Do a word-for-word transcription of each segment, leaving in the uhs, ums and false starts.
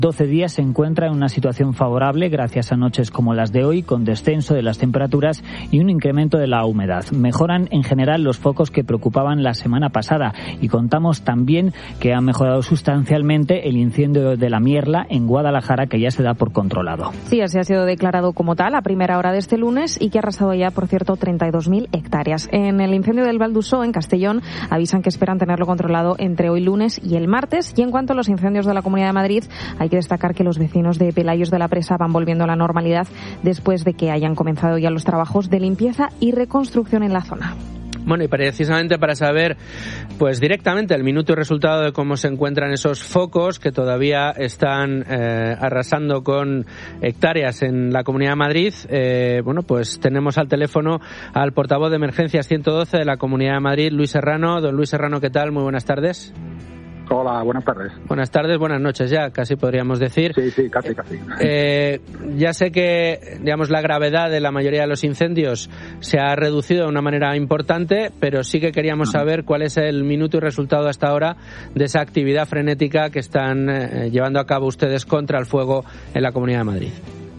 doce días se encuentra en una situación favorable gracias a noches como las de hoy, con descenso de las temperaturas y un incremento de la humedad. Mejoran en general los focos que preocupaban la semana pasada y contamos también que ha mejorado sustancialmente el incendio de la Mierla en Guadalajara, que ya se da por controlado. Sí, así ha sido declarado como tal a primera hora de este lunes y que ha arrasado ya, por cierto, treinta y dos mil hectáreas. En el incendio del Valdusó, en Castellón, avisan que esperan tenerlo controlado entre hoy lunes y el martes. Y en cuanto a los incendios de la Comunidad de Madrid, hay que destacar que los vecinos de Pelayos de la Presa van volviendo a la normalidad después de que hayan comenzado ya los trabajos de limpieza y reconstrucción en la zona. Bueno, y precisamente para saber, pues directamente el minuto y resultado de cómo se encuentran esos focos que todavía están eh, arrasando con hectáreas en la Comunidad de Madrid, eh, bueno, pues tenemos al teléfono al portavoz de Emergencias ciento doce de la Comunidad de Madrid, Luis Serrano. Don Luis Serrano, ¿qué tal? Muy buenas tardes. Hola, buenas tardes. Buenas tardes, buenas noches ya, casi podríamos decir. Sí, sí, casi, casi. Eh, ya sé que, digamos, la gravedad de la mayoría de los incendios se ha reducido de una manera importante, pero sí que queríamos saber cuál es el minuto y resultado hasta ahora de esa actividad frenética que están eh, llevando a cabo ustedes contra el fuego en la Comunidad de Madrid.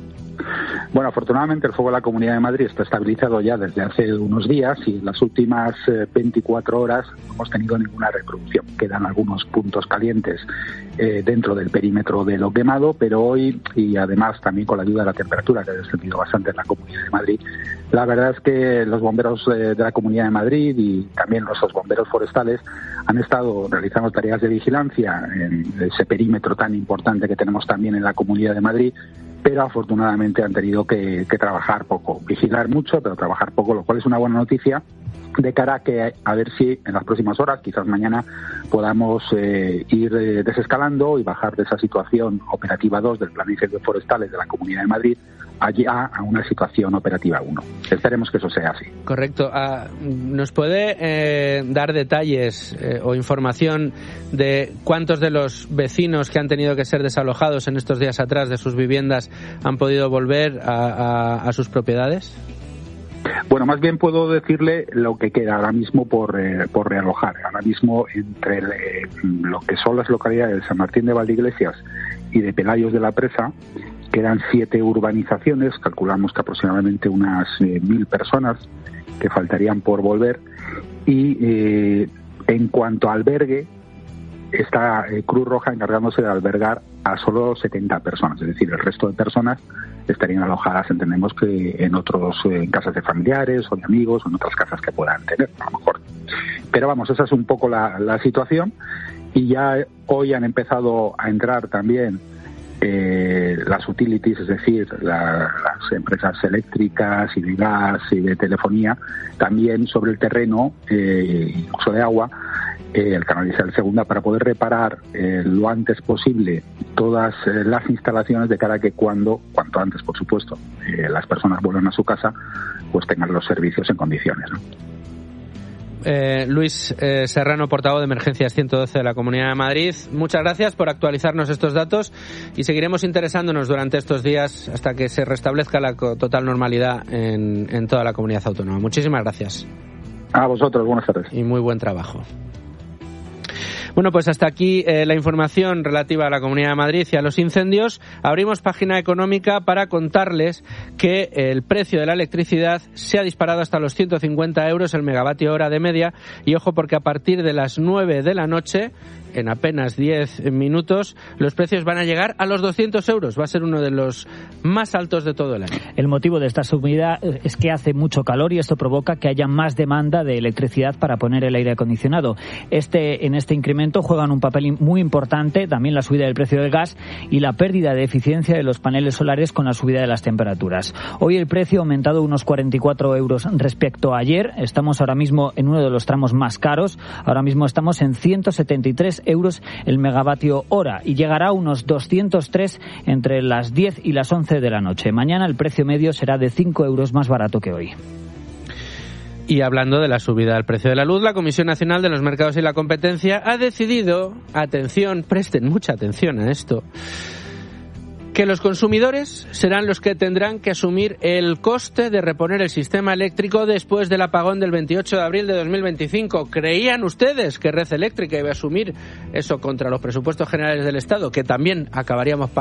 Bueno, afortunadamente el fuego de la Comunidad de Madrid está estabilizado ya desde hace unos días y en las últimas eh, veinticuatro horas no hemos tenido ninguna reproducción. Quedan algunos puntos calientes eh, dentro del perímetro de lo quemado, pero hoy, y además también con la ayuda de la temperatura que ha descendido bastante en la Comunidad de Madrid, la verdad es que los bomberos eh, de la Comunidad de Madrid y también nuestros bomberos forestales han estado realizando tareas de vigilancia en ese perímetro tan importante que tenemos también en la Comunidad de Madrid, pero afortunadamente han tenido que, que trabajar poco, vigilar mucho, pero trabajar poco, lo cual es una buena noticia de cara a que a ver si en las próximas horas, quizás mañana, podamos eh, ir eh, desescalando y bajar de esa situación operativa dos del Plan de Incendios Forestales de la Comunidad de Madrid allá a una situación operativa uno. Esperemos que eso sea así. Correcto. Uh, ¿Nos puede eh, dar detalles eh, o información de cuántos de los vecinos que han tenido que ser desalojados en estos días atrás de sus viviendas han podido volver a, a, a sus propiedades? Bueno, más bien puedo decirle lo que queda ahora mismo por, eh, por realojar. Ahora mismo entre el, eh, lo que son las localidades de San Martín de Valdeiglesias y de Pelayos de la Presa, quedan siete urbanizaciones, calculamos que aproximadamente unas eh, mil personas que faltarían por volver. Y eh, en cuanto a albergue, está eh, Cruz Roja encargándose de albergar a solo setenta personas, es decir, el resto de personas estarían alojadas, entendemos que en otros, en casas de familiares o de amigos o en otras casas que puedan tener, a lo mejor. Pero vamos, esa es un poco la, la situación y ya hoy han empezado a entrar también eh, las utilities, es decir, la, las empresas eléctricas y de gas y de telefonía, también sobre el terreno, eh, incluso de agua, Eh, el canal Isabel segunda, para poder reparar eh, lo antes posible todas eh, las instalaciones de cara a que cuando, cuanto antes por supuesto, eh, las personas vuelvan a su casa, pues tengan los servicios en condiciones, ¿no? Eh, Luis eh, Serrano, portavoz de Emergencias ciento doce de la Comunidad de Madrid, muchas gracias por actualizarnos estos datos y seguiremos interesándonos durante estos días hasta que se restablezca la total normalidad en, en toda la comunidad autónoma. Muchísimas gracias. A vosotros, buenas tardes. Y muy buen trabajo. Bueno, pues hasta aquí eh, la información relativa a la Comunidad de Madrid y a los incendios. Abrimos página económica para contarles que el precio de la electricidad se ha disparado hasta los ciento cincuenta euros el megavatio hora de media. Y ojo, porque a partir de las nueve de la noche, en apenas diez minutos, los precios van a llegar a los doscientos euros. Va a ser uno de los más altos de todo el año. El motivo de esta subida es que hace mucho calor y esto provoca que haya más demanda de electricidad para poner el aire acondicionado. Este, en este incremento juegan un papel muy importante también la subida del precio del gas y la pérdida de eficiencia de los paneles solares con la subida de las temperaturas. Hoy el precio ha aumentado unos cuarenta y cuatro euros respecto a ayer. Estamos ahora mismo en uno de los tramos más caros. Ahora mismo estamos en ciento setenta y tres euros el megavatio hora y llegará a unos doscientos tres entre las diez y las once de la noche. Mañana el precio medio será de cinco euros más barato que hoy. Y hablando de la subida del precio de la luz, la Comisión Nacional de los Mercados y la Competencia ha decidido, atención, presten mucha atención a esto, que los consumidores serán los que tendrán que asumir el coste de reponer el sistema eléctrico después del apagón del veintiocho de abril de dos mil veinticinco. ¿Creían ustedes que Red Eléctrica iba a asumir eso contra los presupuestos generales del Estado, que también acabaríamos pagando?